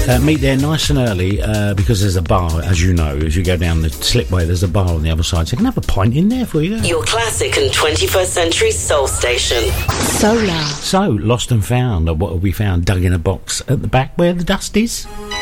Meet there nice and early because there's a bar, as you know. As you go down the slipway, there's a bar on the other side, so you can have a pint in there for you. Your classic and 21st century soul station. Solar. So, lost and found, or what have we found dug in a box at the back where the dust is?